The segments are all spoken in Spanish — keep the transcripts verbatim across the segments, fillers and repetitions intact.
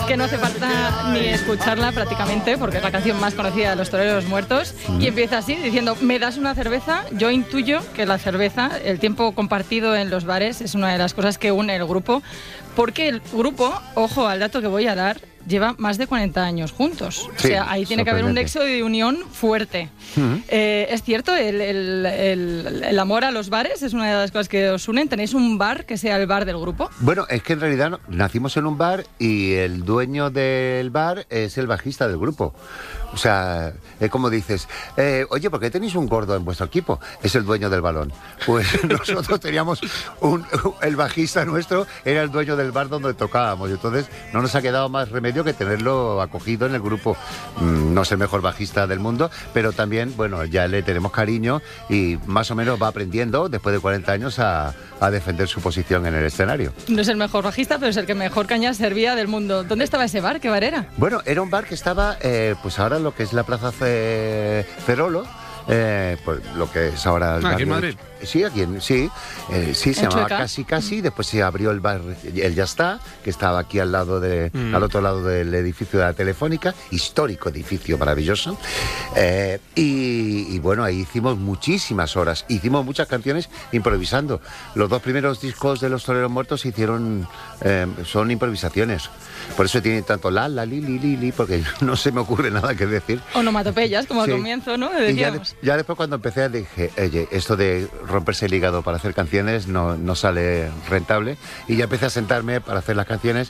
que no hace falta ni escucharla prácticamente, porque es la canción más conocida de Los Toreros Muertos, mm. y empieza así, diciendo, ¿me das una cerveza? Yo intuyo que la cerveza, el tiempo compartido en los bares, es una de las cosas que une el grupo, porque el grupo, ojo al dato que voy a dar, lleva más de cuarenta años juntos. Sí, o sea, ahí tiene que haber un nexo de unión fuerte. Uh-huh. Eh, es cierto, el, el, el, el amor a los bares es una de las cosas que os unen. ¿Tenéis un bar que sea el bar del grupo? Bueno, es que en realidad no, nacimos en un bar y el dueño del bar es el bajista del grupo. O sea, es como dices, eh, oye, ¿por qué tenéis un gordo en vuestro equipo? Es el dueño del balón. Pues nosotros teníamos un, el bajista nuestro era el dueño del bar donde tocábamos. Y entonces no nos ha quedado más remedio que tenerlo acogido en el grupo. Mm, no es el mejor bajista del mundo, pero también, bueno, ya le tenemos cariño y más o menos va aprendiendo, después de cuarenta años, a, a defender su posición en el escenario. No es el mejor bajista, pero es el que mejor caña servía del mundo. ¿Dónde estaba ese bar? ¿Qué bar era? Bueno, era un bar que estaba, eh, pues ahora lo que es la Plaza Ferolo, eh, pues lo que es ahora el ah, ¿aquí en Madrid? Sí, aquí en, sí, eh, sí, se llamaba Casi Casi, después se abrió el bar El Ya Está, que estaba aquí al lado de, mm. al otro lado del edificio de la Telefónica, histórico edificio maravilloso, eh, y, y bueno, ahí hicimos muchísimas horas, hicimos muchas canciones improvisando. Los dos primeros discos de Los Toreros Muertos se hicieron, eh, son improvisaciones, por eso tiene tanto la, la, li, li, li, li, porque no se me ocurre nada que decir. Onomatopeyas, como sí. Al comienzo, ¿no? Y ya, de, ya después cuando empecé dije, oye, esto de romperse el hígado para hacer canciones no, no sale rentable, y ya empecé a sentarme para hacer las canciones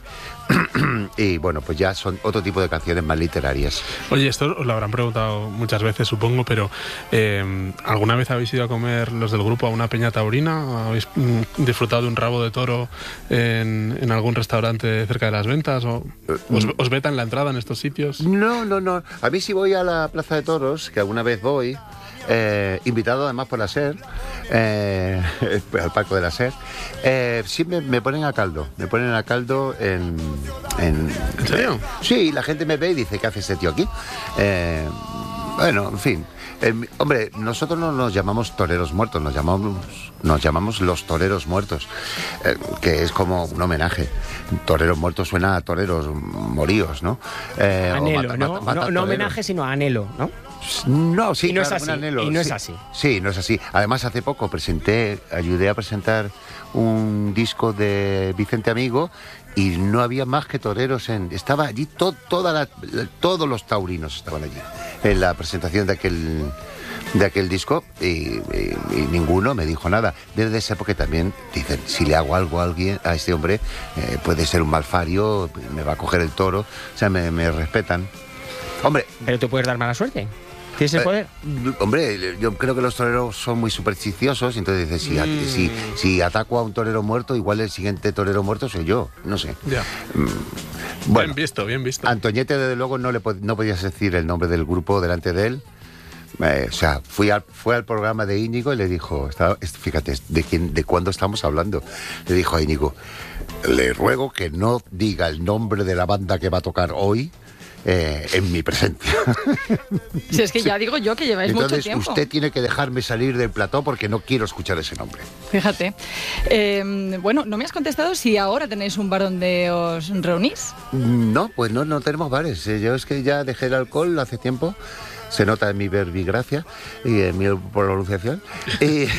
y bueno, pues ya son otro tipo de canciones más literarias. Oye, esto os lo habrán preguntado muchas veces, supongo, pero eh, ¿alguna vez habéis ido a comer los del grupo a una peña taurina? ¿Habéis mm, disfrutado de un rabo de toro en, en algún restaurante cerca de las ventas? ¿O os, os vetan la entrada en estos sitios? No, no, no. A mí sí voy a la Plaza de Toros, que alguna vez voy, Eh, invitado además por la SER, eh, al palco de la SER, eh, sí me, me ponen a caldo, me ponen a caldo en... ¿En, ¿En serio? Eh, sí, la gente me ve y dice, ¿qué hace ese tío aquí? Eh, bueno, en fin. Eh, hombre, nosotros no nos llamamos toreros muertos, nos llamamos, nos llamamos los toreros muertos, eh, que es como un homenaje. Toreros muertos suena a toreros moríos, ¿no? Eh, anhelo, mata, ¿no? Mata, mata no, no homenaje, sino anhelo, ¿no? No, sí, y no claro, es así. Un anhelo. Y no es sí, así. Sí, no es así. Además, hace poco presenté, ayudé a presentar un disco de Vicente Amigo y no había más que toreros en... Estaba allí to, toda la, todos los taurinos estaban allí en la presentación de aquel de aquel disco y, y, y ninguno me dijo nada. Desde esa época también dicen, si le hago algo a alguien, a este hombre, eh, puede ser un malfario, me va a coger el toro, o sea, me, me respetan. Hombre, pero te puedes dar mala suerte. ¿Tienes el poder? Eh, hombre, yo creo que los toreros son muy supersticiosos, entonces dices, si, mm. si, si ataco a un torero muerto, igual el siguiente torero muerto soy yo, no sé. Ya. Mm, bueno, bien visto, bien visto. Antoñete, desde luego, no le no podías decir el nombre del grupo delante de él. Eh, o sea, fui al, fue al programa de Íñigo y le dijo, está, fíjate, ¿de quién, de cuándo estamos hablando? Le dijo a Íñigo, le ruego que no diga el nombre de la banda que va a tocar hoy, Eh, en mi presencia. Si es que ya digo yo que lleváis Entonces, mucho tiempo. Entonces usted tiene que dejarme salir del plató porque no quiero escuchar ese nombre. Fíjate. Eh, bueno, no me has contestado si ahora tenéis un bar donde os reunís. No, pues no, no tenemos bares. Yo es que ya dejé el alcohol hace tiempo. Se nota en mi verbigracia y en mi pronunciación. Y...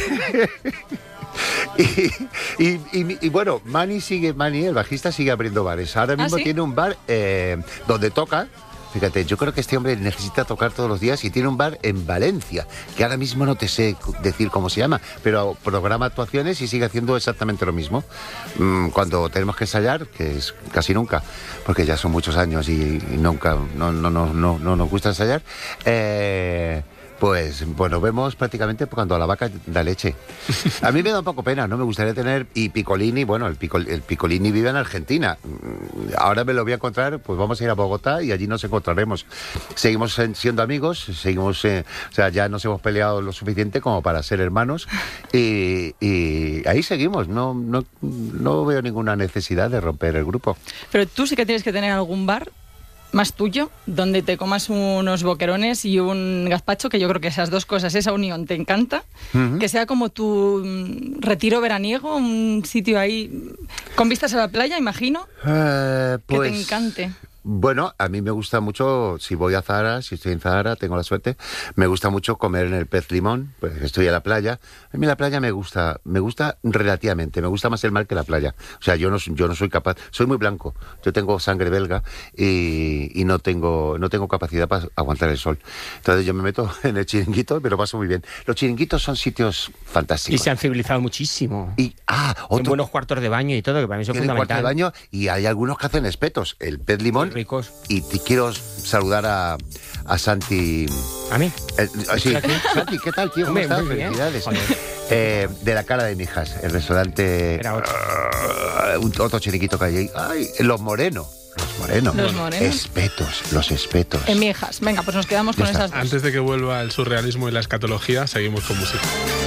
Y, y, y, y bueno, Manny sigue, Manny, el bajista, sigue abriendo bares. Ahora mismo ¿Ah, sí? tiene un bar eh, donde toca. Fíjate, yo creo que este hombre necesita tocar todos los días y tiene un bar en Valencia, que ahora mismo no te sé decir cómo se llama, pero programa actuaciones y sigue haciendo exactamente lo mismo. Mm, cuando tenemos que ensayar, que es casi nunca, porque ya son muchos años y, y nunca, no, no, no, no, no nos gusta ensayar, eh... Pues, bueno, vemos prácticamente cuando la vaca da leche. A mí me da un poco pena, ¿no? Me gustaría tener... Y Piccolini, bueno, el, Picol, el Piccolini vive en Argentina. Ahora me lo voy a encontrar, pues vamos a ir a Bogotá y allí nos encontraremos. Seguimos siendo amigos, seguimos... Eh, o sea, ya nos hemos peleado lo suficiente como para ser hermanos. Y, y ahí seguimos. No, no, no veo ninguna necesidad de romper el grupo. Pero tú sí que tienes que tener algún bar más tuyo, donde te comas unos boquerones y un gazpacho, que yo creo que esas dos cosas, esa unión te encanta, uh-huh. que sea como tu mm, retiro veraniego, un sitio ahí con vistas a la playa, imagino, uh, pues... que te encante. Bueno, a mí me gusta mucho, si voy a Zahara, si estoy en Zahara, tengo la suerte, me gusta mucho comer en el Pez Limón, pues estoy en la playa. A mí la playa me gusta, me gusta relativamente, me gusta más el mar que la playa. O sea, yo no, yo no soy capaz, soy muy blanco, yo tengo sangre belga y, y no tengo, no tengo capacidad para aguantar el sol. Entonces yo me meto en el chiringuito, pero paso muy bien. Los chiringuitos son sitios fantásticos. Y se han civilizado muchísimo. Y, ah, otro, en buenos cuartos de baño y todo, que para mí es fundamental. Cuartos de baño y hay algunos que hacen espetos. El Pez Limón. Ricos. Y te quiero saludar a, a Santi. ¿A mí? Eh, sí, Santi, ¿qué tal, tío? ¿Cómo estás? Felicidades. Eh, de la Cara de Mijas, el restaurante. Era otro. Uh, un, otro chiringuito que hay ahí. Ay, Los Morenos. Los Morenos. Los Morenos. Espetos, los espetos. En Mijas. Venga, pues nos quedamos Ya con está. esas dos. Antes de que vuelva el surrealismo y la escatología, seguimos con música.